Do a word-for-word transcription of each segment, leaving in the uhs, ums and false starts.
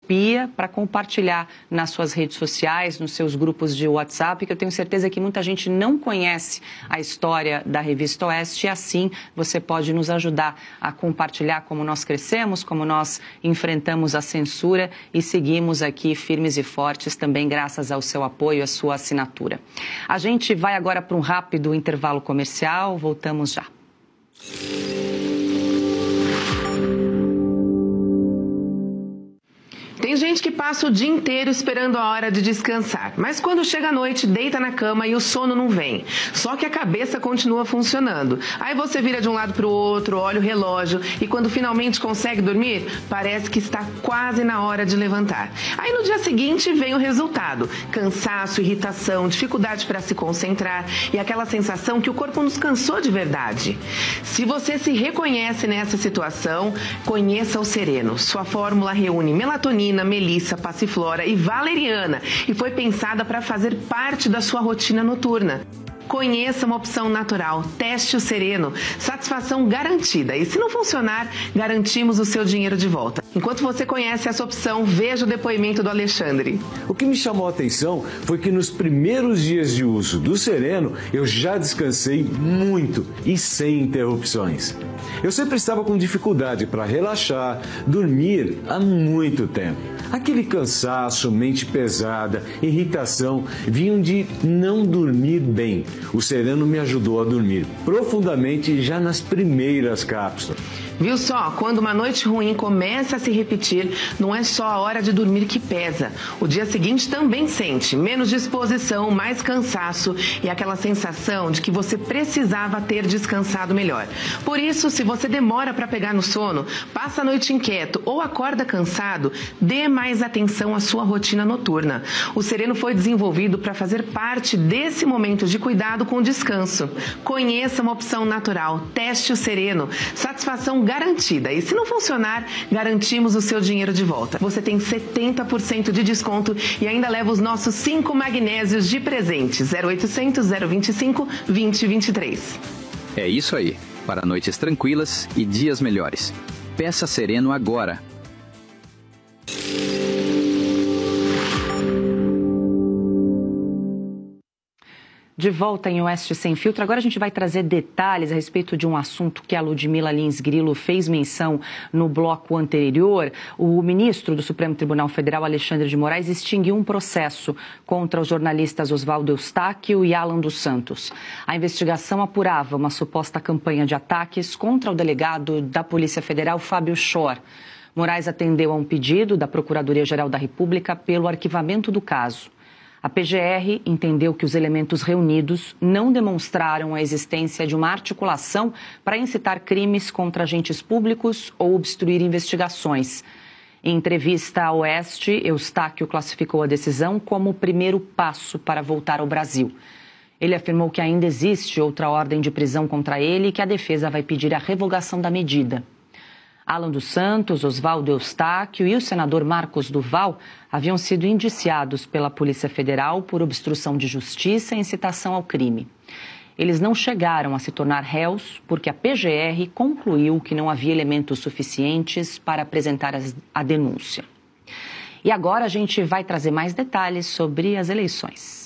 copia para compartilhar nas suas redes sociais, nos seus grupos de WhatsApp, que eu tenho certeza que muita gente não conhece a história da Revista Oeste, e assim você pode nos ajudar a compartilhar como nós crescemos, como nós enfrentamos a censura e seguimos aqui firmes e fortes também graças ao seu apoio, à sua assinatura. A gente vai agora para um rápido intervalo comercial, voltamos já. Tem gente que passa o dia inteiro esperando a hora de descansar, mas quando chega a noite, deita na cama e o sono não vem. Só que a cabeça continua funcionando. Aí você vira de um lado para o outro, olha o relógio e quando finalmente consegue dormir, parece que está quase na hora de levantar. Aí no dia seguinte vem o resultado: cansaço, irritação, dificuldade para se concentrar e aquela sensação que o corpo nos cansou de verdade. Se você se reconhece nessa situação, conheça o Sereno. Sua fórmula reúne melatonina, melissa, passiflora e valeriana e foi pensada para fazer parte da sua rotina noturna. Conheça uma opção natural, teste o Sereno, satisfação garantida. E se não funcionar, garantimos o seu dinheiro de volta. Enquanto você conhece essa opção, veja o depoimento do Alexandre. O que me chamou a atenção foi que nos primeiros dias de uso do Sereno, eu já descansei muito e sem interrupções. Eu sempre estava com dificuldade para relaxar, dormir há muito tempo. Aquele cansaço, mente pesada, irritação, vinham de não dormir bem. O Sereno me ajudou a dormir profundamente já nas primeiras cápsulas. Viu só? Quando uma noite ruim começa a se repetir, não é só a hora de dormir que pesa. O dia seguinte também sente menos disposição, mais cansaço e aquela sensação de que você precisava ter descansado melhor. Por isso, se você demora para pegar no sono, passa a noite inquieto ou acorda cansado, dê mais atenção à sua rotina noturna. O Sereno foi desenvolvido para fazer parte desse momento de cuidado com descanso. Conheça uma opção natural, teste o Sereno, satisfação garantida. E se não funcionar, garantimos o seu dinheiro de volta. Você tem setenta por cento de desconto e ainda leva os nossos cinco magnésios de presente. zero oitocentos, zero vinte e cinco, vinte, vinte e três. É isso aí. Para noites tranquilas e dias melhores. Peça Sereno agora. De volta em Oeste Sem Filtro, agora a gente vai trazer detalhes a respeito de um assunto que a Ludmila Lins Grilo fez menção no bloco anterior. O ministro do Supremo Tribunal Federal, Alexandre de Moraes, extinguiu um processo contra os jornalistas Oswaldo Eustáquio e Alan dos Santos. A investigação apurava uma suposta campanha de ataques contra o delegado da Polícia Federal, Fábio Schor. Moraes atendeu a um pedido da Procuradoria-Geral da República pelo arquivamento do caso. A P G R entendeu que os elementos reunidos não demonstraram a existência de uma articulação para incitar crimes contra agentes públicos ou obstruir investigações. Em entrevista à Oeste, Eustáquio classificou a decisão como o primeiro passo para voltar ao Brasil. Ele afirmou que ainda existe outra ordem de prisão contra ele e que a defesa vai pedir a revogação da medida. Alan dos Santos, Oswaldo Eustáquio e o senador Marcos Duval haviam sido indiciados pela Polícia Federal por obstrução de justiça e incitação ao crime. Eles não chegaram a se tornar réus porque a P G R concluiu que não havia elementos suficientes para apresentar a denúncia. E agora a gente vai trazer mais detalhes sobre as eleições.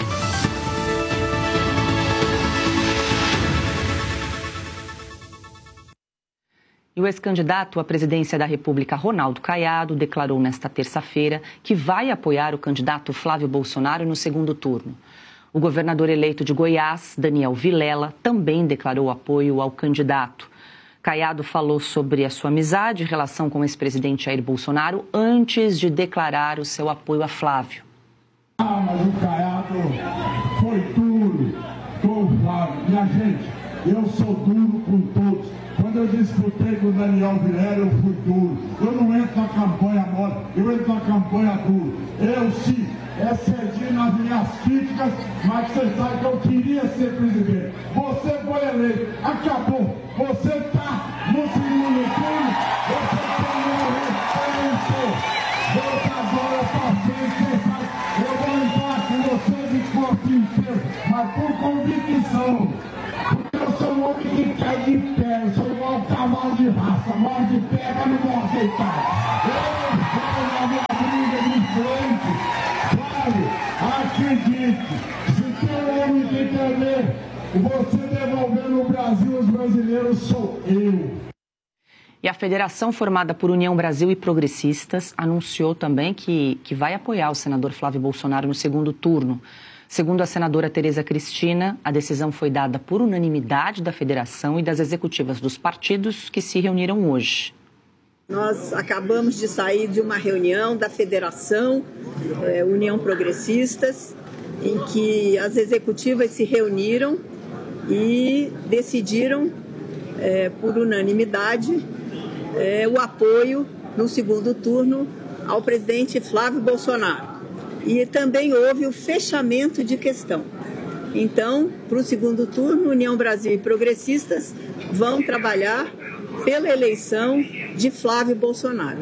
E o ex-candidato à presidência da República, Ronaldo Caiado, declarou nesta terça-feira que vai apoiar o candidato Flávio Bolsonaro no segundo turno. O governador eleito de Goiás, Daniel Vilela, também declarou apoio ao candidato. Caiado falou sobre a sua amizade e relação com o ex-presidente Jair Bolsonaro antes de declarar o seu apoio a Flávio. Ah, mas o Caiado foi duro com o Flávio. Minha gente, eu sou duro com todos. Quando eu disputei com o Daniel Vilela, eu fui duro. Eu não entro na campanha mole, eu entro na campanha duro. Eu sim, excedi nas minhas críticas, mas você sabe que eu queria ser presidente. Você foi eleito, acabou. Você está no segundo turno, você tem um respeito. Você agora para frente, você sabe, eu vou entrar com você de corpo inteiro, mas por convicção. Eu sou um homem que cai de pé, eu sou igual um cavalo de raça, morde de pé, mas não morre deitado. Eu vou na minha eu. E a federação formada por União Brasil e Progressistas anunciou também que, que vai apoiar o senador Flávio Bolsonaro no segundo turno. Segundo a senadora Tereza Cristina, a decisão foi dada por unanimidade da federação e das executivas dos partidos que se reuniram hoje. Nós acabamos de sair de uma reunião da Federação é, União Progressistas, em que as executivas se reuniram e decidiram, é, por unanimidade, é, o apoio no segundo turno ao presidente Flávio Bolsonaro. E também houve o fechamento de questão. Então, para o segundo turno, União Brasil e Progressistas vão trabalhar pela eleição de Flávio Bolsonaro.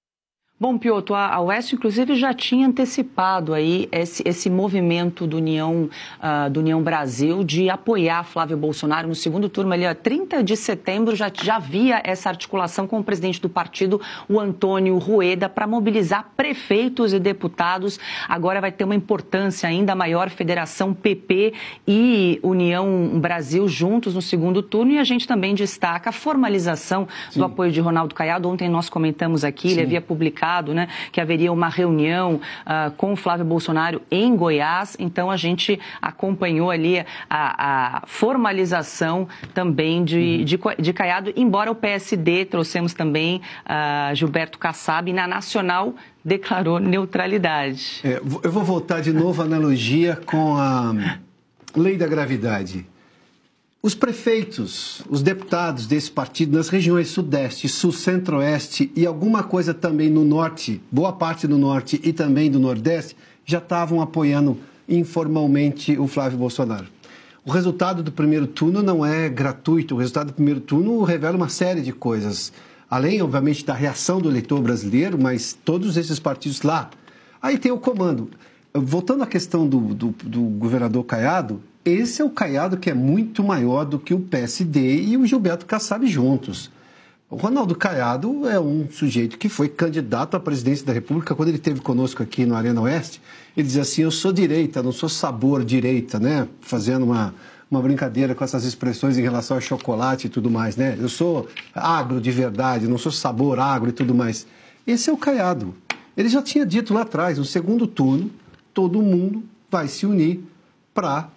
Bom, Piotr, a Oeste, inclusive, já tinha antecipado aí esse, esse movimento do União, uh, do União Brasil de apoiar Flávio Bolsonaro no segundo turno. Ali, ó, trinta de setembro, já, já havia essa articulação com o presidente do partido, o Antônio Rueda, para mobilizar prefeitos e deputados. Agora vai ter uma importância ainda maior, Federação P P e União Brasil juntos no segundo turno. E a gente também destaca a formalização Sim. do apoio de Ronaldo Caiado. Ontem nós comentamos aqui, Sim. ele havia publicado Né, que haveria uma reunião uh, com o Flávio Bolsonaro em Goiás, então a gente acompanhou ali a, a formalização também de, de, de Caiado, embora o P S D, trouxemos também uh, Gilberto Kassab, na Nacional declarou neutralidade. É, eu vou voltar de novo à analogia com a lei da gravidade. Os prefeitos, os deputados desse partido nas regiões sudeste, sul, centro-oeste e alguma coisa também no norte, boa parte do norte e também do nordeste, já estavam apoiando informalmente o Flávio Bolsonaro. O resultado do primeiro turno não é gratuito, o resultado do primeiro turno revela uma série de coisas. Além, obviamente, da reação do eleitor brasileiro, mas todos esses partidos lá. Aí tem o comando. Voltando à questão do, do, do governador Caiado, esse é o Caiado que é muito maior do que o P S D e o Gilberto Kassab juntos. O Ronaldo Caiado é um sujeito que foi candidato à presidência da República. Quando ele esteve conosco aqui no Arena Oeste, ele dizia assim, eu sou direita, não sou sabor direita, né? Fazendo uma, uma brincadeira com essas expressões em relação ao chocolate e tudo mais, né? Eu sou agro de verdade, não sou sabor agro e tudo mais. Esse é o Caiado. Ele já tinha dito lá atrás, no segundo turno, todo mundo vai se unir para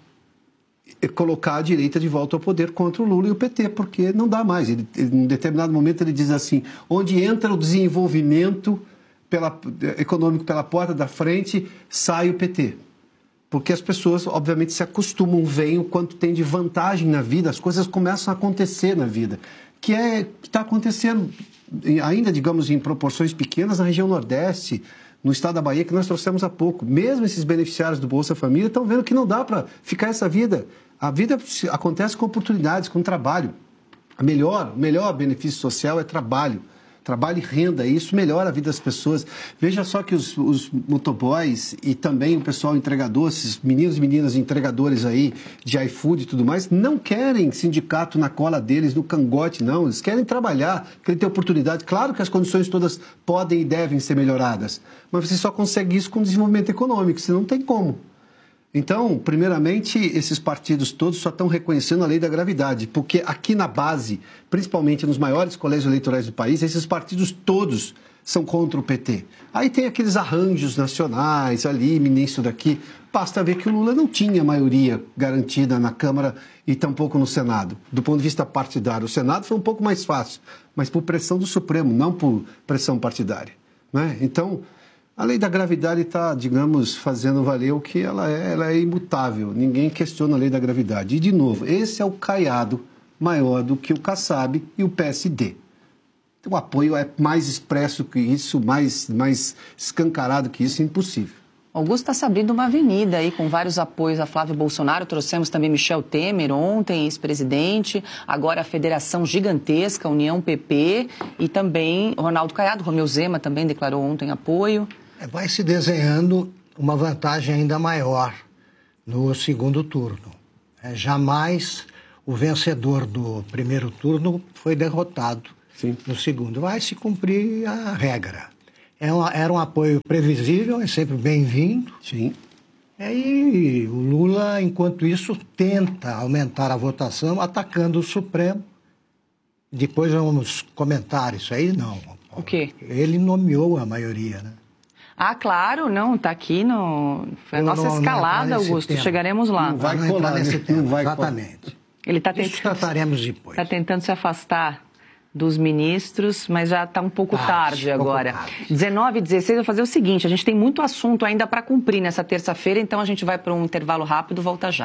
colocar a direita de volta ao poder contra o Lula e o P T, porque não dá mais. Ele, ele, em determinado momento ele diz assim, onde entra o desenvolvimento pela, econômico pela porta da frente, sai o P T. Porque as pessoas, obviamente, se acostumam, veem o quanto tem de vantagem na vida, as coisas começam a acontecer na vida, que é que está acontecendo ainda, digamos, em proporções pequenas na região Nordeste, no estado da Bahia, que nós trouxemos há pouco. Mesmo esses beneficiários do Bolsa Família estão vendo que não dá para ficar essa vida. A vida acontece com oportunidades, com trabalho. A melhor, o melhor benefício social é trabalho. Trabalho e renda, e isso melhora a vida das pessoas. Veja só que os, os motoboys e também o pessoal entregador, esses meninos e meninas entregadores aí de iFood e tudo mais, não querem sindicato na cola deles, no cangote, não. Eles querem trabalhar, querem ter oportunidade. Claro que as condições todas podem e devem ser melhoradas, mas você só consegue isso com desenvolvimento econômico, senão não tem como. Então, primeiramente, esses partidos todos só estão reconhecendo a lei da gravidade, porque aqui na base, principalmente nos maiores colégios eleitorais do país, esses partidos todos são contra o P T. Aí tem aqueles arranjos nacionais ali, ministro daqui. Basta ver que o Lula não tinha maioria garantida na Câmara e tampouco no Senado. Do ponto de vista partidário, o Senado foi um pouco mais fácil, mas por pressão do Supremo, não por pressão partidária, né? Então, a lei da gravidade está, digamos, fazendo valer o que ela é, ela é imutável. Ninguém questiona a lei da gravidade. E, de novo, esse é o Caiado maior do que o Kassab e o P S D. O apoio é mais expresso que isso, mais, mais escancarado que isso, é impossível. Augusto, está se abrindo uma avenida aí com vários apoios a Flávio Bolsonaro. Trouxemos também Michel Temer ontem, ex-presidente. Agora a federação gigantesca, União P P e também Ronaldo Caiado. Romeu Zema também declarou ontem apoio. Vai se desenhando uma vantagem ainda maior no segundo turno. É, jamais o vencedor do primeiro turno foi derrotado Sim. no segundo. Vai se cumprir a regra. É uma, era um apoio previsível, é sempre bem-vindo. Sim. E o Lula, enquanto isso, tenta aumentar a votação atacando o Supremo Depois vamos comentar isso aí, não. O quê? Ele nomeou a maioria, né? Ah, claro, não, está aqui no... Foi a nossa não, escalada, não Augusto, tema. chegaremos lá. Não vai colar nesse tema, vai exatamente. Ele está tentando... Isso trataremos depois. Está tentando se afastar dos ministros, mas já está um pouco tarde, tarde agora. Tarde. dezenove e dezesseis, eu vou fazer o seguinte, a gente tem muito assunto ainda para cumprir nessa terça-feira, então a gente vai para um intervalo rápido, volta já.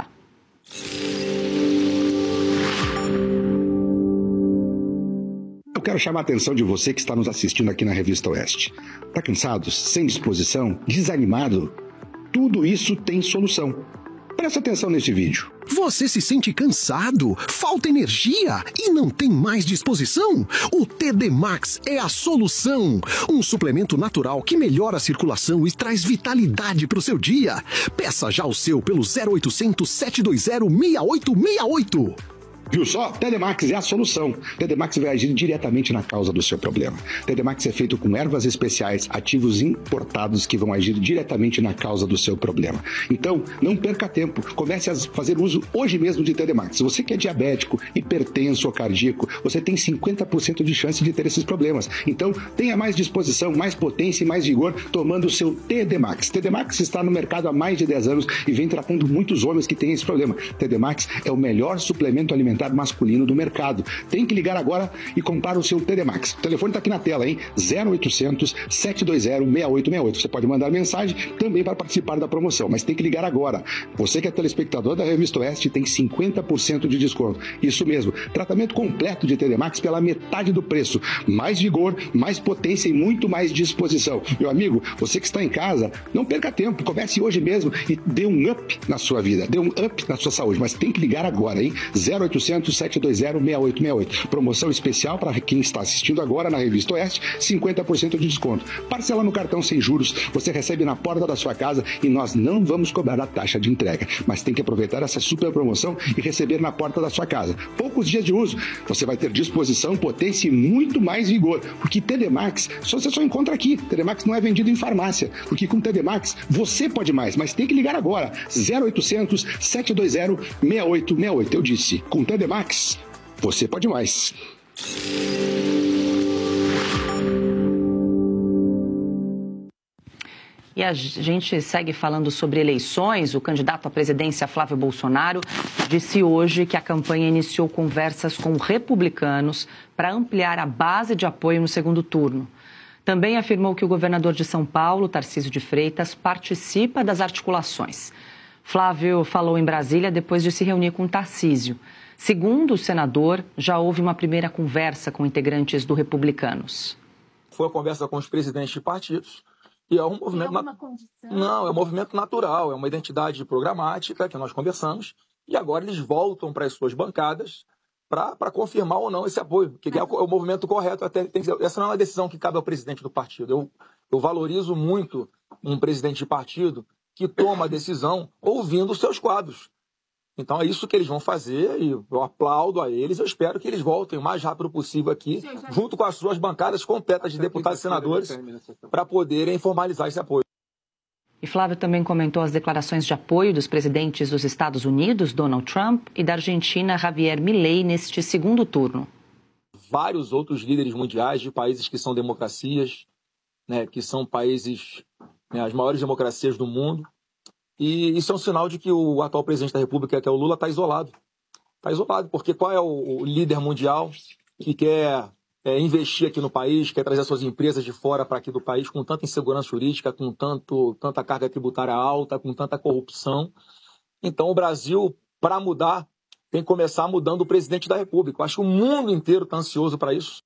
Eu quero chamar a atenção de você que está nos assistindo aqui na Revista Oeste. Está cansado, sem disposição, desanimado? Tudo isso tem solução. Presta atenção neste vídeo. Você se sente cansado, falta energia e não tem mais disposição? O T D Max é a solução. Um suplemento natural que melhora a circulação e traz vitalidade para o seu dia. Peça já o seu pelo zero oitocentos, sete dois zero, seis oito seis oito. Viu só? T D Max é a solução. T D Max vai agir diretamente na causa do seu problema. T D Max é feito com ervas especiais, ativos importados que vão agir diretamente na causa do seu problema. Então, não perca tempo. Comece a fazer uso hoje mesmo de T D Max. Se você que é diabético, hipertenso ou cardíaco, você tem cinquenta por cento de chance de ter esses problemas. Então, tenha mais disposição, mais potência e mais vigor tomando o seu T D Max. T D Max está no mercado há mais de dez anos e vem tratando muitos homens que têm esse problema. T D Max é o melhor suplemento alimentar masculino do mercado. Tem que ligar agora e comprar o seu T D Max. O telefone está aqui na tela, hein? zero oitocentos, sete dois zero, seis oito seis oito. Você pode mandar mensagem também para participar da promoção, mas tem que ligar agora. Você que é telespectador da Revista Oeste tem cinquenta por cento de desconto. Isso mesmo. Tratamento completo de T D Max pela metade do preço. Mais vigor, mais potência e muito mais disposição. Meu amigo, você que está em casa, não perca tempo. Comece hoje mesmo e dê um up na sua vida. Dê um up na sua saúde, mas tem que ligar agora, hein? zero oitocentos, sete dois zero, seis oito seis oito. Promoção especial para quem está assistindo agora na Revista Oeste, cinquenta por cento de desconto. Parcela no cartão sem juros, você recebe na porta da sua casa e nós não vamos cobrar a taxa de entrega. Mas tem que aproveitar essa super promoção e receber na porta da sua casa. Poucos dias de uso, você vai ter disposição, potência e muito mais vigor. Porque T D Max, você só encontra aqui. T D Max não é vendido em farmácia. Porque com T D Max, você pode mais, mas tem que ligar agora. zero oitocentos, sete dois zero, seis oito seis oito. Eu disse, com T D Max, você pode mais. E a gente segue falando sobre eleições. O candidato à presidência, Flávio Bolsonaro, disse hoje que a campanha iniciou conversas com republicanos para ampliar a base de apoio no segundo turno. Também afirmou que o governador de São Paulo, Tarcísio de Freitas, participa das articulações. Flávio falou em Brasília depois de se reunir com Tarcísio. Segundo o senador, já houve uma primeira conversa com integrantes do Republicanos. Foi a conversa com os presidentes de partidos e é um movimento... Na... Não, é um movimento natural, é uma identidade programática que nós conversamos e agora eles voltam para as suas bancadas para confirmar ou não esse apoio, que é o, é o movimento correto. Até, tem que, essa não é uma decisão que cabe ao presidente do partido. Eu, eu valorizo muito um presidente de partido que toma a decisão ouvindo os seus quadros. Então é isso que eles vão fazer e eu aplaudo a eles. Eu espero que eles voltem o mais rápido possível aqui, junto com as suas bancadas completas de deputados e senadores, para poderem formalizar esse apoio. E Flávio também comentou as declarações de apoio dos presidentes dos Estados Unidos, Donald Trump, e da Argentina, Javier Milei, neste segundo turno. Vários outros líderes mundiais de países que são democracias, né, que são países, né, as maiores democracias do mundo. E isso é um sinal de que o atual presidente da República, que é o Lula, está isolado. Está isolado, porque qual é o líder mundial que quer é, investir aqui no país, quer trazer suas empresas de fora para aqui do país com tanta insegurança jurídica, com tanto, tanta carga tributária alta, com tanta corrupção? Então o Brasil, para mudar, tem que começar mudando o presidente da República. Eu acho que o mundo inteiro está ansioso para isso.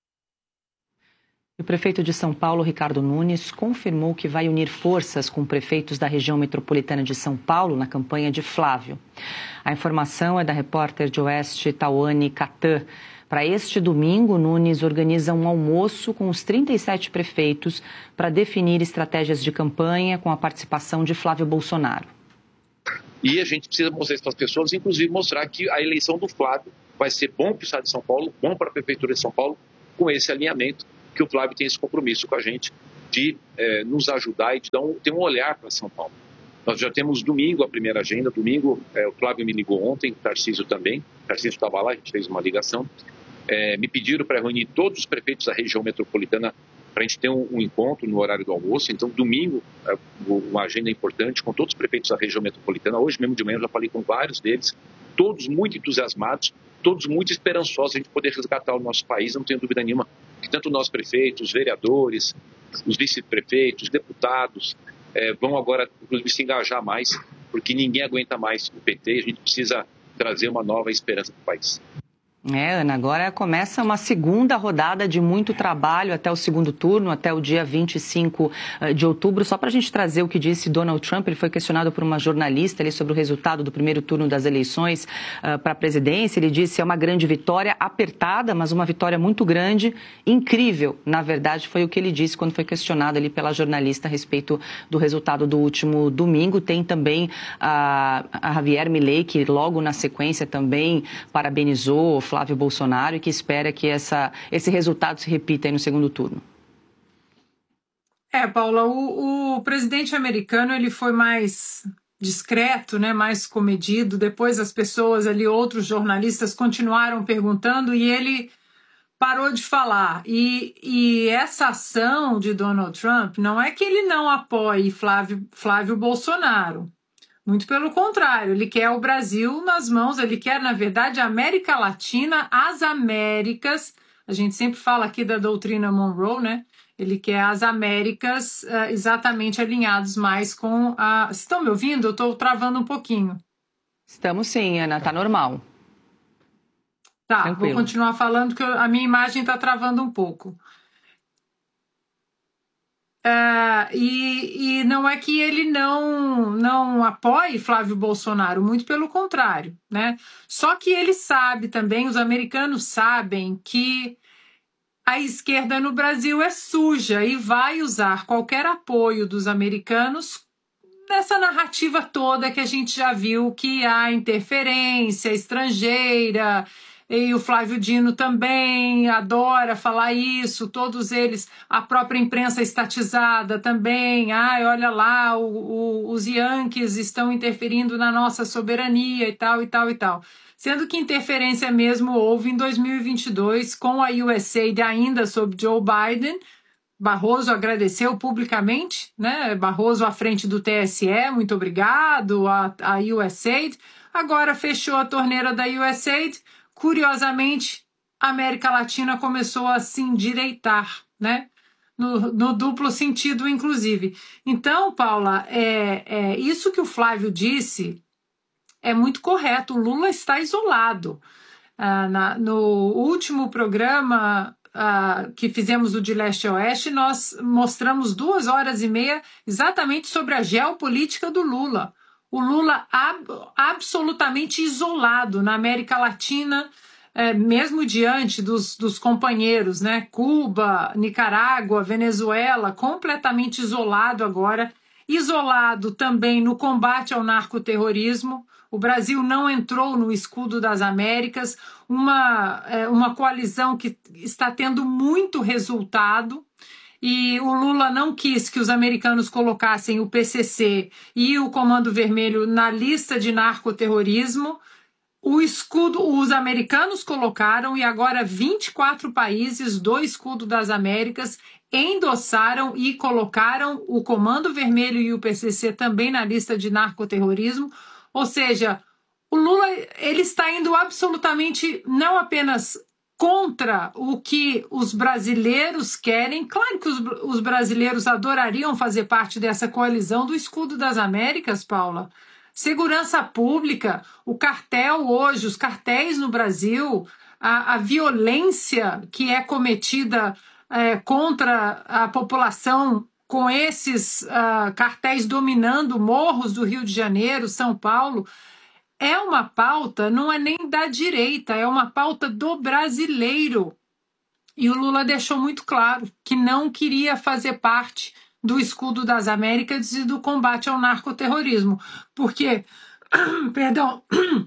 O prefeito de São Paulo, Ricardo Nunes, confirmou que vai unir forças com prefeitos da região metropolitana de São Paulo na campanha de Flávio. A informação é da repórter de Oeste, Tawane Catan. Para este domingo, Nunes organiza um almoço com os trinta e sete prefeitos para definir estratégias de campanha com a participação de Flávio Bolsonaro. E a gente precisa mostrar isso para as pessoas, inclusive mostrar que a eleição do Flávio vai ser bom para o estado de São Paulo, bom para a prefeitura de São Paulo, com esse alinhamento, que o Flávio tem esse compromisso com a gente de é, nos ajudar e de dar um, ter um olhar para São Paulo. Nós já temos domingo a primeira agenda, domingo é, o Flávio me ligou ontem, o Tarcísio também, o Tarcísio estava lá, a gente fez uma ligação, É, me pediram para reunir todos os prefeitos da região metropolitana para a gente ter um, um encontro no horário do almoço. Então, domingo, é, uma agenda importante com todos os prefeitos da região metropolitana. Hoje mesmo de manhã eu já falei com vários deles, todos muito entusiasmados, todos muito esperançosos de a gente poder resgatar o nosso país. Não tenho dúvida nenhuma que tanto nós prefeitos, os vereadores, os vice-prefeitos, deputados, é, vão agora, inclusive, se engajar mais, porque ninguém aguenta mais o P T, a gente precisa trazer uma nova esperança para o país. É, Ana, agora começa uma segunda rodada de muito trabalho até o segundo turno, até o dia vinte e cinco de outubro. Só para a gente trazer o que disse Donald Trump, ele foi questionado por uma jornalista ali sobre o resultado do primeiro turno das eleições uh, para a presidência. Ele disse é uma grande vitória, apertada, mas uma vitória muito grande, incrível. Na verdade, foi o que ele disse quando foi questionado ali pela jornalista a respeito do resultado do último domingo. Tem também a, a Javier Milei, que logo na sequência também parabenizou Flávio Bolsonaro e que espera que essa, esse resultado se repita aí no segundo turno. É, Paula, o, o presidente americano ele foi mais discreto, né, mais comedido. Depois as pessoas ali, outros jornalistas continuaram perguntando e ele parou de falar. E, e essa ação de Donald Trump não é que ele não apoie Flávio, Flávio Bolsonaro. Muito pelo contrário, ele quer o Brasil nas mãos, ele quer, na verdade, a América Latina, as Américas, a gente sempre fala aqui da doutrina Monroe, né? Ele quer as Américas uh, exatamente alinhados mais com a... Vocês estão me ouvindo? Eu estou travando um pouquinho. Estamos sim, Ana, tá normal. Tá, Tranquilo. Vou continuar falando que eu, a minha imagem está travando um pouco. Uh, e, e não é que ele não, não apoie Flávio Bolsonaro, muito pelo contrário, né? Só que ele sabe também, os americanos sabem que a esquerda no Brasil é suja e vai usar qualquer apoio dos americanos nessa narrativa toda que a gente já viu que há interferência estrangeira. E o Flávio Dino também adora falar isso, todos eles, a própria imprensa estatizada também, ai, olha lá, o, o, os Yankees estão interferindo na nossa soberania e tal, e tal, e tal. Sendo que interferência mesmo houve em dois mil e vinte e dois, com a U S A I D ainda sob Joe Biden. Barroso agradeceu publicamente, né? Barroso à frente do T S E, muito obrigado, a, a U S A I D. Agora fechou a torneira da U S A I D. Curiosamente, a América Latina começou a se endireitar, né? No, no duplo sentido, inclusive. Então, Paula, é, é, isso que o Flávio disse é muito correto. O Lula está isolado. Ah, na, no último programa ah, que fizemos do De Leste a Oeste, nós mostramos duas horas e meia exatamente sobre a geopolítica do Lula. O Lula ab, absolutamente isolado na América Latina, é, mesmo diante dos, dos companheiros, né? Cuba, Nicarágua, Venezuela, completamente isolado agora, isolado também no combate ao narcoterrorismo. O Brasil não entrou no escudo das Américas, uma, é, uma coalizão que está tendo muito resultado. E o Lula não quis que os americanos colocassem o P C C e o Comando Vermelho na lista de narcoterrorismo. O escudo, os americanos colocaram e agora vinte e quatro países do escudo das Américas endossaram e colocaram o Comando Vermelho e o P C C também na lista de narcoterrorismo. Ou seja, o Lula ele está indo absolutamente não apenas contra o que os brasileiros querem. Claro que os, os brasileiros adorariam fazer parte dessa coalizão do escudo das Américas, Paula. Segurança pública, o cartel hoje, os cartéis no Brasil, a, a violência que é cometida é, contra a população com esses uh, cartéis dominando morros do Rio de Janeiro, São Paulo, é uma pauta, não é nem da direita, é uma pauta do brasileiro. E o Lula deixou muito claro que não queria fazer parte do escudo das Américas e do combate ao narcoterrorismo. Porque, perdão,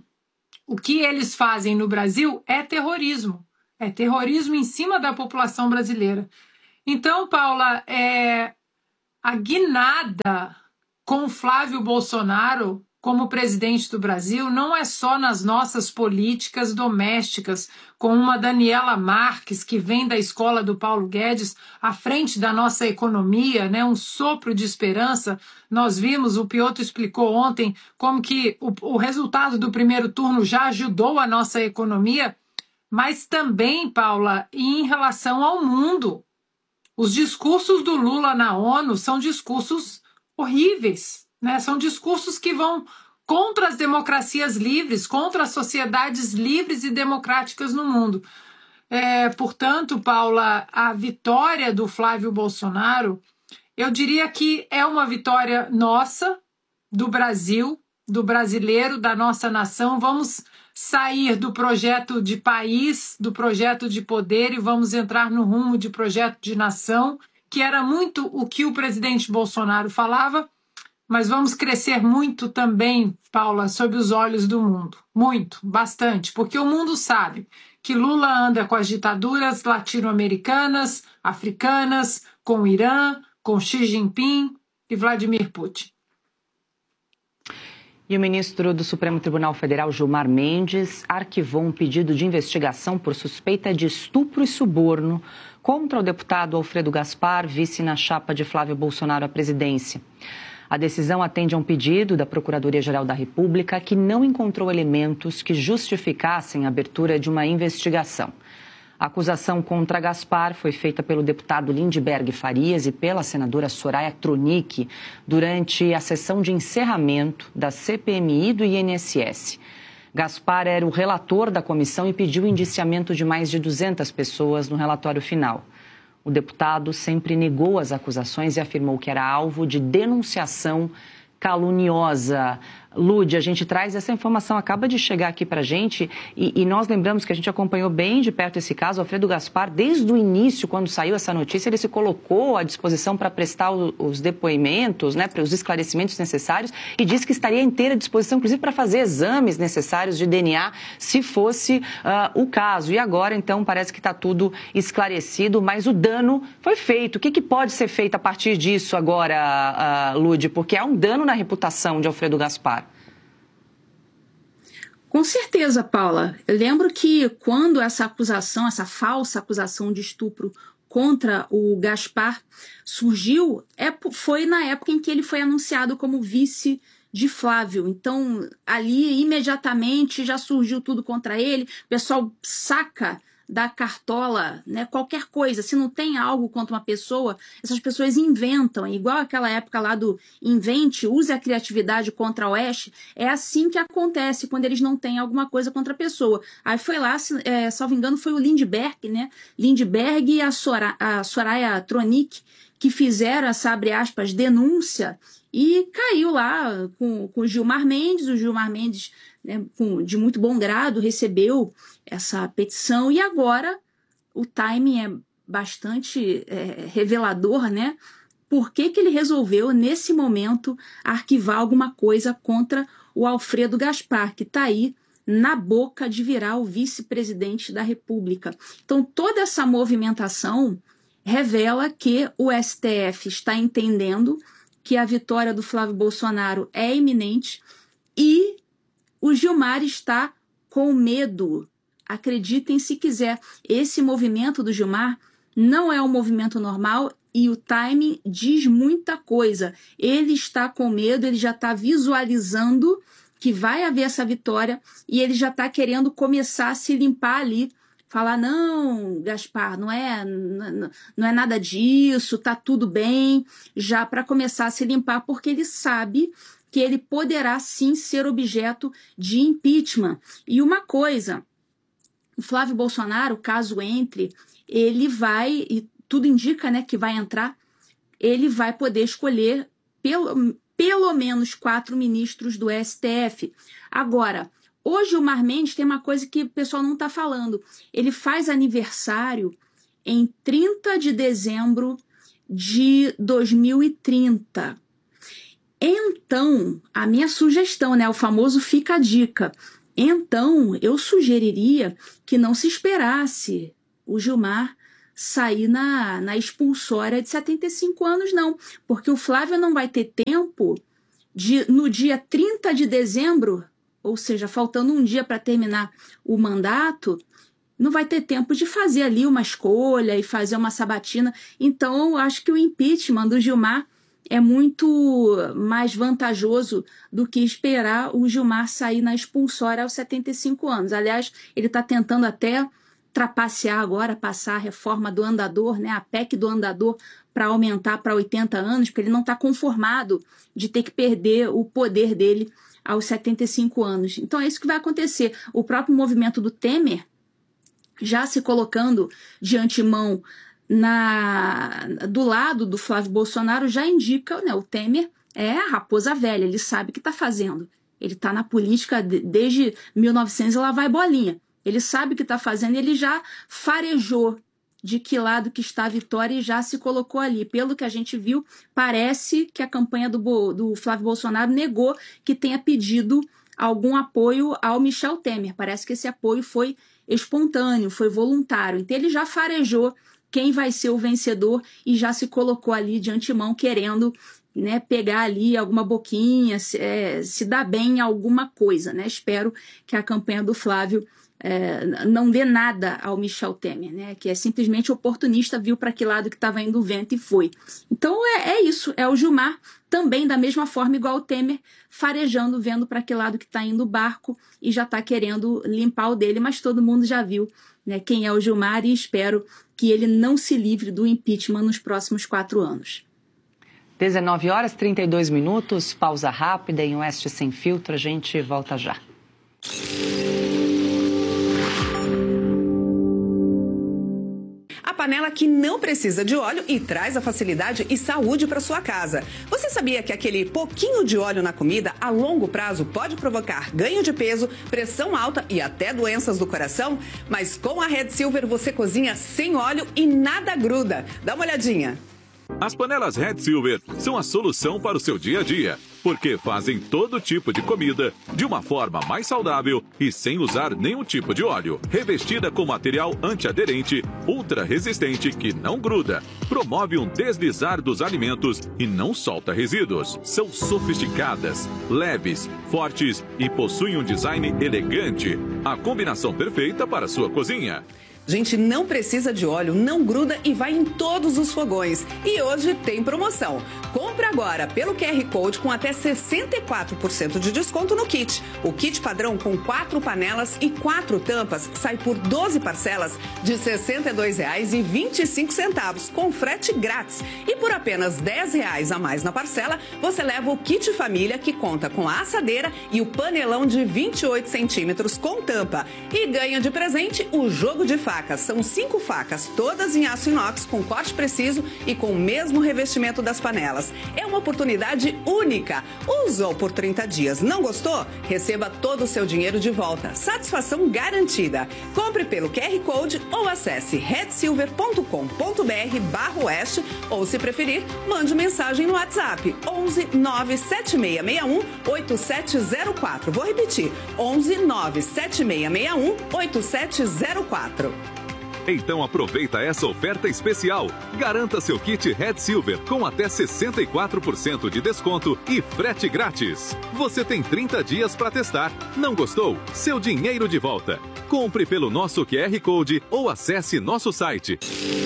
o que eles fazem no Brasil é terrorismo. É terrorismo em cima da população brasileira. Então, Paula, é, a guinada com Flávio Bolsonaro como presidente do Brasil, não é só nas nossas políticas domésticas, com uma Daniela Marques, que vem da escola do Paulo Guedes, à frente da nossa economia, né, um sopro de esperança. Nós vimos, o Piotr explicou ontem, como que o, o resultado do primeiro turno já ajudou a nossa economia, mas também, Paula, em relação ao mundo. Os discursos do Lula na ONU são discursos horríveis, né? São discursos que vão contra as democracias livres, contra as sociedades livres e democráticas no mundo. É, portanto, Paula, a vitória do Flávio Bolsonaro, eu diria que é uma vitória nossa, do Brasil, do brasileiro, da nossa nação. Vamos sair do projeto de país, do projeto de poder e vamos entrar no rumo de projeto de nação, que era muito o que o presidente Bolsonaro falava, mas vamos crescer muito também, Paula, sob os olhos do mundo. Muito, bastante, porque o mundo sabe que Lula anda com as ditaduras latino-americanas, africanas, com o Irã, com Xi Jinping e Vladimir Putin. E o ministro do Supremo Tribunal Federal, Gilmar Mendes, arquivou um pedido de investigação por suspeita de estupro e suborno contra o deputado Alfredo Gaspar, vice na chapa de Flávio Bolsonaro à presidência. A decisão atende a um pedido da Procuradoria-Geral da República, que não encontrou elementos que justificassem a abertura de uma investigação. A acusação contra Gaspar foi feita pelo deputado Lindbergh Farias e pela senadora Soraya Tronic durante a sessão de encerramento da C P M I do I N S S. Gaspar era o relator da comissão e pediu indiciamento de mais de duzentas pessoas no relatório final. O deputado sempre negou as acusações e afirmou que era alvo de denunciação caluniosa. Lude, a gente traz essa informação, acaba de chegar aqui para a gente e, e nós lembramos que a gente acompanhou bem de perto esse caso. Alfredo Gaspar, desde o início, quando saiu essa notícia, ele se colocou à disposição para prestar o, os depoimentos, né, para os esclarecimentos necessários e disse que estaria inteira à disposição, inclusive, para fazer exames necessários de D N A, se fosse uh, o caso. E agora, então, parece que está tudo esclarecido, mas o dano foi feito. O que, que pode ser feito a partir disso agora, uh, Lude? Porque há um dano na reputação de Alfredo Gaspar. Com certeza, Paula. Eu lembro que quando essa acusação, essa falsa acusação de estupro contra o Gaspar surgiu, é, foi na época em que ele foi anunciado como vice de Flávio. Então, ali, imediatamente, já surgiu tudo contra ele. O pessoal saca da cartola, né, qualquer coisa. Se não tem algo contra uma pessoa, essas pessoas inventam, igual aquela época lá do invente, use a criatividade contra o Oeste. É assim que acontece quando eles não têm alguma coisa contra a pessoa. Aí foi lá, é, salvo engano, foi o Lindbergh, né? Lindbergh e a, Sora, a Soraya Tronic, que fizeram essa, abre aspas, denúncia, e caiu lá com, com o Gilmar Mendes. O Gilmar Mendes, né, com, de muito bom grado, recebeu essa petição, e agora o timing é bastante é, revelador, né? Por que que ele resolveu, nesse momento, arquivar alguma coisa contra o Alfredo Gaspar, que está aí na boca de virar o vice-presidente da República. Então, toda essa movimentação revela que o S T F está entendendo que a vitória do Flávio Bolsonaro é iminente e o Gilmar está com medo. Acreditem se quiser, esse movimento do Gilmar não é um movimento normal e o timing diz muita coisa. Ele está com medo, ele já está visualizando que vai haver essa vitória e ele já está querendo começar a se limpar ali. Falar, não, Gaspar, não é, não, não é nada disso, tá tudo bem, já para começar a se limpar, porque ele sabe que ele poderá sim ser objeto de impeachment. E uma coisa, o Flávio Bolsonaro, caso entre, ele vai, e tudo indica, né, que vai entrar, ele vai poder escolher pelo, pelo menos quatro ministros do S T F. Agora, hoje o Gilmar Mendes tem uma coisa que o pessoal não está falando. Ele faz aniversário em trinta de dezembro de dois mil e trinta. Então, a minha sugestão, né, o famoso fica a dica. Então, eu sugeriria que não se esperasse o Gilmar sair na, na expulsória de setenta e cinco anos, não. Porque o Flávio não vai ter tempo de, no dia trinta de dezembro, ou seja, faltando um dia para terminar o mandato, não vai ter tempo de fazer ali uma escolha e fazer uma sabatina. Então, eu acho que o impeachment do Gilmar é muito mais vantajoso do que esperar o Gilmar sair na expulsória aos setenta e cinco anos. Aliás, ele está tentando até trapacear agora, passar a reforma do andador, né, a P E C do andador, para aumentar para oitenta anos, porque ele não está conformado de ter que perder o poder dele aos setenta e cinco anos. Então é isso que vai acontecer. O próprio movimento do Temer, já se colocando de antemão na, do lado do Flávio Bolsonaro, já indica, né, o Temer é a raposa velha, ele sabe o que está fazendo. Ele está na política de, desde mil e novecentos e lá vai bolinha. Ele sabe o que está fazendo, ele já farejou de que lado que está a vitória e já se colocou ali. Pelo que a gente viu, parece que a campanha do, do Flávio Bolsonaro negou que tenha pedido algum apoio ao Michel Temer. Parece que esse apoio foi espontâneo, foi voluntário. Então ele já farejou quem vai ser o vencedor e já se colocou ali de antemão querendo, né, pegar ali alguma boquinha, se, é, se dar bem em alguma coisa, né? Espero que a campanha do Flávio é, não dê nada ao Michel Temer, né? Que é simplesmente oportunista, viu para que lado que estava indo o vento e foi. Então é, é isso, é o Gilmar também da mesma forma, igual o Temer, farejando, vendo para que lado que está indo o barco e já está querendo limpar o dele, mas todo mundo já viu, né, quem é o Gilmar, e espero que ele não se livre do impeachment nos próximos quatro anos. dezenove horas e trinta e dois minutos, pausa rápida em Oeste Sem Filtro, a gente volta já. A panela que não precisa de óleo e traz a facilidade e saúde para sua casa. Você sabia que aquele pouquinho de óleo na comida a longo prazo pode provocar ganho de peso, pressão alta e até doenças do coração? Mas com a Red Silver você cozinha sem óleo e nada gruda. Dá uma olhadinha. As panelas Red Silver são a solução para o seu dia a dia, porque fazem todo tipo de comida de uma forma mais saudável e sem usar nenhum tipo de óleo. Revestida com material antiaderente, ultra resistente que não gruda, promove um deslizar dos alimentos e não solta resíduos. São sofisticadas, leves, fortes e possuem um design elegante. A combinação perfeita para a sua cozinha. Gente, não precisa de óleo, não gruda e vai em todos os fogões. E hoje tem promoção. Compre agora pelo Q R Code com até sessenta e quatro por cento de desconto no kit. O kit padrão com quatro panelas e quatro tampas sai por doze parcelas de sessenta e dois reais e vinte e cinco centavos, com frete grátis. E por apenas dez reais a mais na parcela, você leva o kit família, que conta com a assadeira e o panelão de vinte e oito centímetros com tampa. E ganha de presente o jogo de facas. São cinco facas, todas em aço inox, com corte preciso e com o mesmo revestimento das panelas. É uma oportunidade única. Usou por trinta dias, não gostou? Receba todo o seu dinheiro de volta. Satisfação garantida. Compre pelo Q R Code ou acesse red silver ponto com ponto br barra oeste, ou se preferir, mande mensagem no WhatsApp onze nove sete seis seis um oito sete zero quatro. Vou repetir, onze nove sete seis seis um oito sete zero quatro. Então aproveita essa oferta especial. Garanta seu kit Red Silver com até sessenta e quatro por cento de desconto e frete grátis. Você tem trinta dias para testar. Não gostou? Seu dinheiro de volta. Compre pelo nosso Q R Code ou acesse nosso site.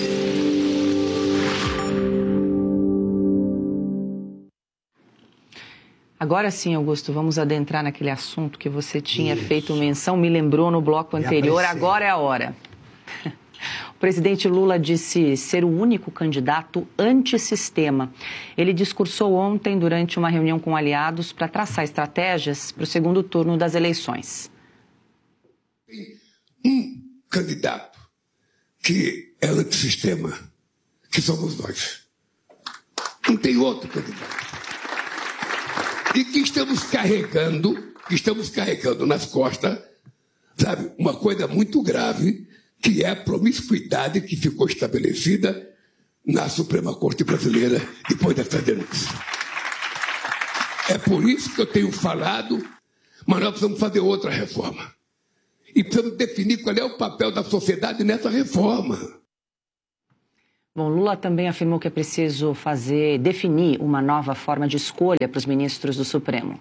Agora sim, Augusto, vamos adentrar naquele assunto que você tinha Isso. feito menção, me lembrou no bloco anterior, agora é a hora. O presidente Lula disse ser o único candidato antissistema. Ele discursou ontem durante uma reunião com aliados para traçar estratégias para o segundo turno das eleições. Tem um candidato que é antissistema, que somos nós. Não tem outro candidato. E que estamos carregando, que estamos carregando nas costas, sabe, uma coisa muito grave, que é a promiscuidade que ficou estabelecida na Suprema Corte Brasileira depois dessa denúncia. É por isso que eu tenho falado, mas nós precisamos fazer outra reforma. E precisamos definir qual é o papel da sociedade nessa reforma. Bom, Lula também afirmou que é preciso fazer, definir uma nova forma de escolha para os ministros do Supremo.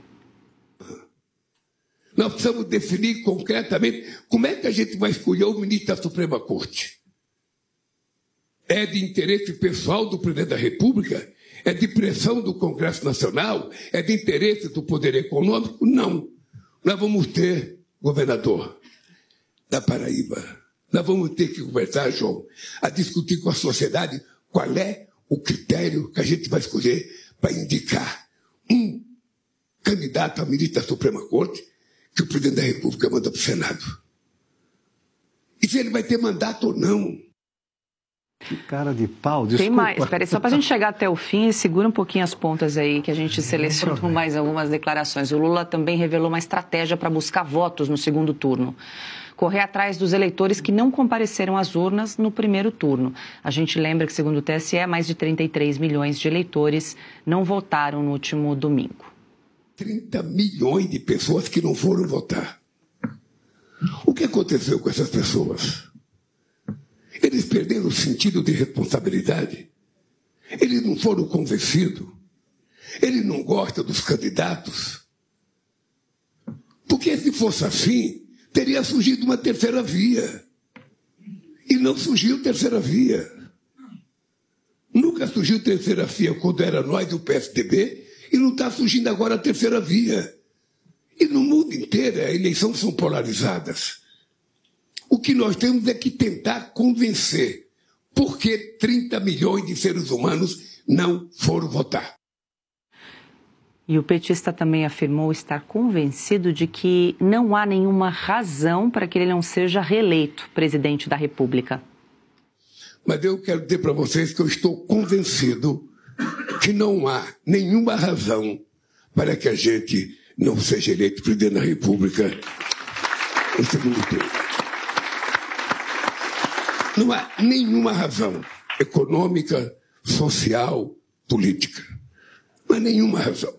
Nós precisamos definir concretamente como é que a gente vai escolher o ministro da Suprema Corte. É de interesse pessoal do presidente da República? É de pressão do Congresso Nacional? É de interesse do poder econômico? Não. Nós vamos ter, governador da Paraíba, nós vamos ter que conversar, João, a discutir com a sociedade qual é o critério que a gente vai escolher para indicar um candidato a ministro da Suprema Corte que o presidente da República manda para o Senado. E se ele vai ter mandato ou não. Que cara de pau, desculpa. Tem mais, espera aí, só para a gente chegar até o fim, segura um pouquinho as pontas aí, que a gente selecionou mais algumas declarações. O Lula também revelou uma estratégia para buscar votos no segundo turno. Correr atrás dos eleitores que não compareceram às urnas no primeiro turno. A gente lembra que, segundo o T S E, mais de trinta e três milhões de eleitores não votaram no último domingo. trinta milhões de pessoas que não foram votar. O que aconteceu com essas pessoas? Eles perderam o sentido de responsabilidade. Eles não foram convencidos. Eles não gostam dos candidatos. Porque se fosse assim, teria surgido uma terceira via. E não surgiu terceira via. Nunca surgiu terceira via quando era nós do P S D B e não está surgindo agora a terceira via. E no mundo inteiro as eleições são polarizadas. O que nós temos é que tentar convencer por que trinta milhões de seres humanos não foram votar. E o petista também afirmou estar convencido de que não há nenhuma razão para que ele não seja reeleito presidente da República. Mas eu quero dizer para vocês que eu estou convencido que não há nenhuma razão para que a gente não seja eleito presidente da República no segundo turno. Não há nenhuma razão econômica, social, política. Não há nenhuma razão.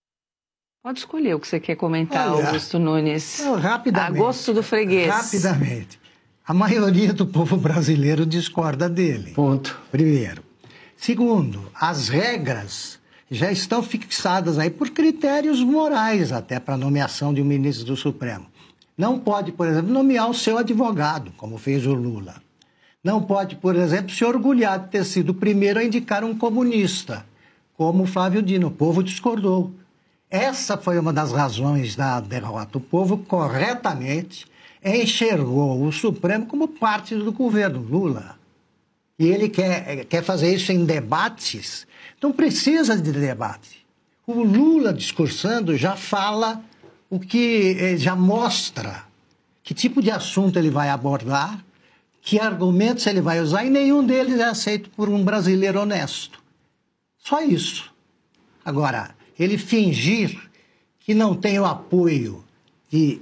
Pode escolher o que você quer comentar, Olha, Augusto Nunes. Não, rapidamente. A gosto do freguês. Rapidamente. A maioria do povo brasileiro discorda dele. Ponto. Primeiro. Segundo, as regras já estão fixadas aí por critérios morais até para a nomeação de um ministro do Supremo. Não pode, por exemplo, nomear o seu advogado, como fez o Lula. Não pode, por exemplo, se orgulhar de ter sido o primeiro a indicar um comunista, como o Flávio Dino. O povo discordou. Essa foi uma das razões da derrota. O povo corretamente enxergou o Supremo como parte do governo Lula. E ele quer, quer fazer isso em debates. Não precisa de debate. O Lula discursando já fala o que, já mostra que tipo de assunto ele vai abordar, que argumentos ele vai usar, e nenhum deles é aceito por um brasileiro honesto. Só isso. Agora, ele fingir que não tem o apoio de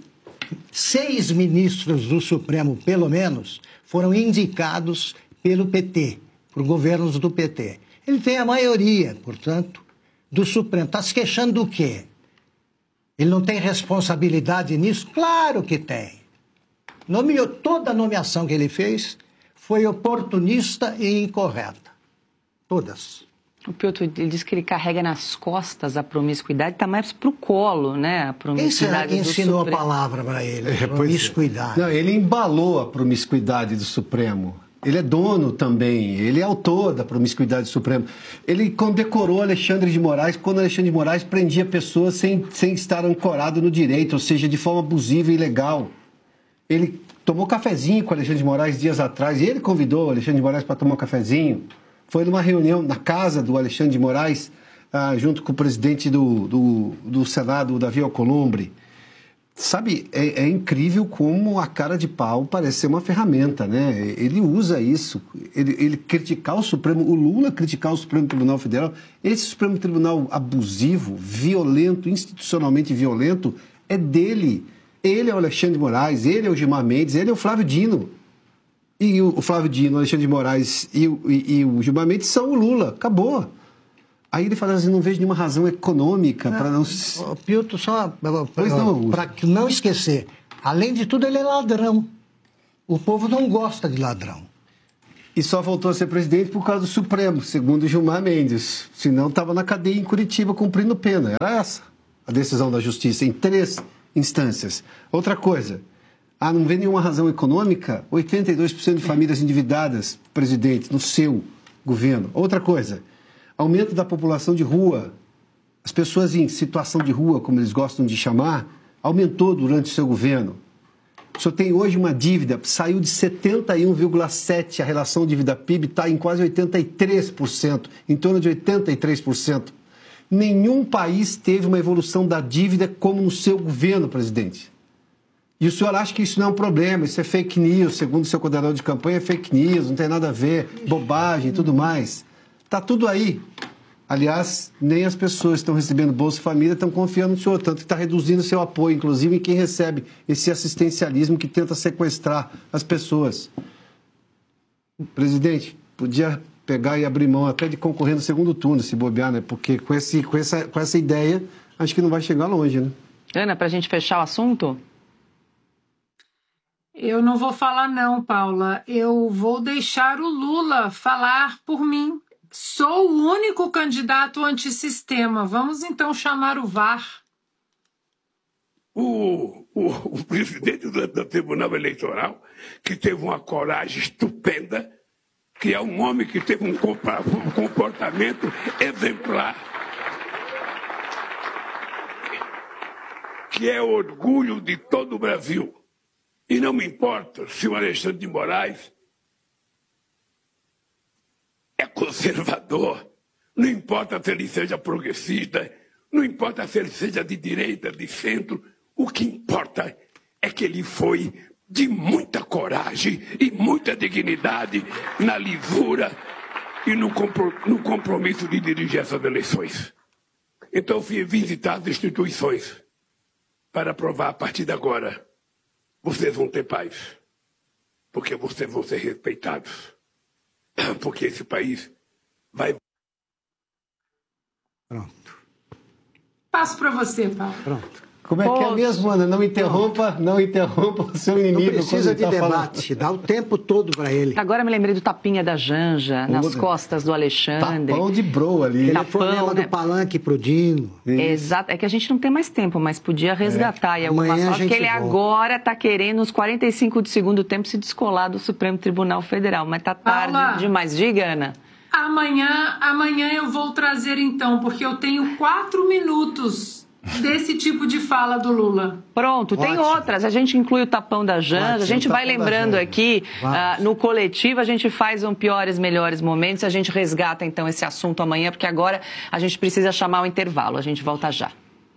seis ministros do Supremo, pelo menos, foram indicados pelo P T, por governos do P T. Ele tem a maioria, portanto, do Supremo. Está se queixando do quê? Ele não tem responsabilidade nisso? Claro que tem. Nomeou, toda a nomeação que ele fez foi oportunista e incorreta. Todas. O Piotr, ele diz que ele carrega nas costas a promiscuidade, está mais para o colo, né? A promiscuidade. Quem será que ensinou Supremo? a palavra para ele? É, promiscuidade. Não, ele embalou a promiscuidade do Supremo. Ele é dono também, ele é autor da promiscuidade do Supremo. Ele condecorou Alexandre de Moraes quando Alexandre de Moraes prendia pessoas sem, sem estar ancorado no direito, ou seja, de forma abusiva e ilegal. Ele tomou cafezinho com Alexandre de Moraes dias atrás, e ele convidou Alexandre de Moraes para tomar um cafezinho. Foi numa reunião na casa do Alexandre de Moraes, ah, junto com o presidente do, do, do Senado, Davi Alcolumbre. Sabe, é, é incrível como a cara de pau parece ser uma ferramenta, né? Ele usa isso, ele, ele criticar o Supremo, o Lula criticar o Supremo Tribunal Federal, esse Supremo Tribunal abusivo, violento, institucionalmente violento, é dele. Ele é o Alexandre de Moraes, ele é o Gilmar Mendes, ele é o Flávio Dino. E o Flávio Dino, o Alexandre de Moraes e o, e, e o Gilmar Mendes são o Lula. Acabou. Aí ele fala assim, não vejo nenhuma razão econômica para não... Piotr, só para não esquecer, além de tudo ele é ladrão. O povo não gosta de ladrão. E só voltou a ser presidente por causa do Supremo, segundo Gilmar Mendes. Senão estava na cadeia em Curitiba cumprindo pena. Era essa a decisão da Justiça, em três instâncias. Outra coisa, ah, não vê nenhuma razão econômica? oitenta e dois por cento de famílias endividadas, presidente, no seu governo. Outra coisa, aumento da população de rua. As pessoas em situação de rua, como eles gostam de chamar, aumentou durante o seu governo. O senhor tem hoje uma dívida, saiu de setenta e um vírgula sete por cento, a relação dívida-P I B está em quase oitenta e três por cento, em torno de oitenta e três por cento. Nenhum país teve uma evolução da dívida como no seu governo, presidente. E o senhor acha que isso não é um problema, isso é fake news, segundo o seu coordenador de campanha, é fake news, não tem nada a ver, bobagem e tudo mais. Está tudo aí. Aliás, nem as pessoas que estão recebendo Bolsa Família estão confiando no senhor, tanto que está reduzindo seu apoio, inclusive em quem recebe esse assistencialismo que tenta sequestrar as pessoas. Presidente, podia pegar e abrir mão até de concorrer no segundo turno, se bobear, né? Porque com, esse, com, essa, com essa ideia, acho que não vai chegar longe, né? Ana, para a gente fechar o assunto? Eu não vou falar não, Paula. Eu vou deixar o Lula falar por mim. Sou o único candidato antissistema. Vamos então chamar o V A R. O, o, o presidente do, do Tribunal Eleitoral, que teve uma coragem estupenda, que é um homem que teve um comportamento exemplar, que é orgulho de todo o Brasil. E não me importa se o Alexandre de Moraes é conservador, não importa se ele seja progressista, não importa se ele seja de direita, de centro, o que importa é que ele foi de muita coragem e muita dignidade na lisura e no compromisso de dirigir essas eleições. Então, fui visitar as instituições para provar a partir de agora, vocês vão ter paz, porque vocês vão ser respeitados. Porque esse país vai... Pronto. Passo para você, Paulo. Pronto. Como é que é mesmo, Ana? Não interrompa, não interrompa o seu inimigo. Não precisa de tá debate, dá o tempo todo para ele. Agora me lembrei do tapinha da Janja, Pô, nas costas do Alexandre. Tapão de bro ali. Telefonema né? do palanque pro Dino. Exato, é que a gente não tem mais tempo, mas podia resgatar. É. E algumas Amanhã a falas, gente porque ele volta. agora está querendo, nos quarenta e cinco do segundo tempo, se descolar do Supremo Tribunal Federal. Mas tá tarde Paula. demais. Diga, Ana. Amanhã, amanhã eu vou trazer então, porque eu tenho quatro minutos desse tipo de fala do Lula. Pronto, tem Ótimo. outras. A gente inclui o tapão da Janja, Ótimo, a gente vai tapão da lembrando Janja. aqui, uh, no coletivo, a gente faz um piores, melhores momentos, a gente resgata então esse assunto amanhã, porque agora a gente precisa chamar o intervalo. A gente volta já.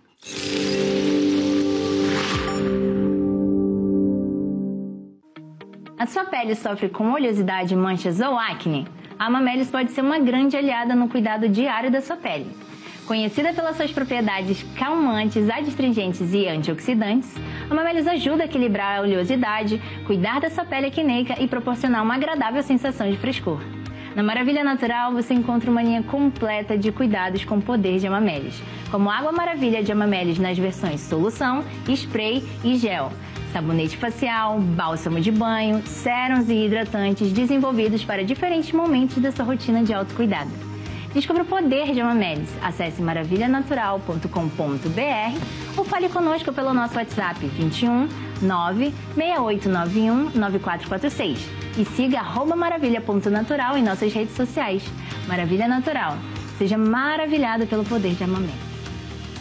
A sua pele sofre com oleosidade, manchas ou acne? A Amamelis pode ser uma grande aliada no cuidado diário da sua pele. Conhecida pelas suas propriedades calmantes, adstringentes e antioxidantes, a Amamelis ajuda a equilibrar a oleosidade, cuidar da sua pele acneica e proporcionar uma agradável sensação de frescor. Na Maravilha Natural, você encontra uma linha completa de cuidados com o poder de Amamelis, como Água Maravilha de Amamelis nas versões solução, spray e gel, sabonete facial, bálsamo de banho, sérums e hidratantes desenvolvidos para diferentes momentos da sua rotina de autocuidado. Descubra o poder de Amamelis. Acesse maravilha natural ponto com ponto b r ou fale conosco pelo nosso WhatsApp vinte e um, nove, seis oito nove um, nove quatro quatro seis e siga arroba maravilha ponto natural em nossas redes sociais. Maravilha Natural. Seja maravilhado pelo poder de Amamelis.